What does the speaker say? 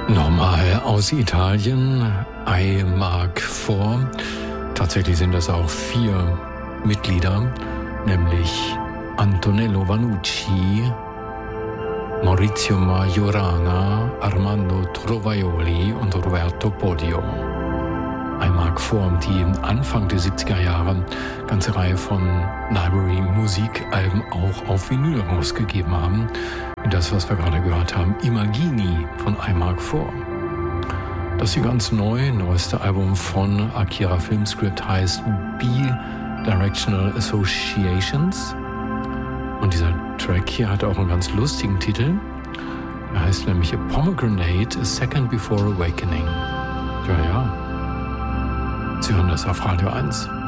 Nochmal aus Italien, I Mark IV. Tatsächlich sind das auch 4 Mitglieder, nämlich Antonello Vannucci, Maurizio Majorana, Armando Trovaioli und Roberto Podio. I Mark IV, die Anfang der 70er Jahre eine ganze Reihe von Library-Musikalben auch auf Vinyl rausgegeben haben. Wie das, was wir gerade gehört haben, Immagini von I Mark IV. Das hier ganz neueste Album von Akira Filmscript heißt Bi-Directional Associations. Und dieser Track hier hat auch einen ganz lustigen Titel. Er heißt nämlich A Pomegranate, A Second Before Awakening. Ja. Sie hören das auf Radio 1.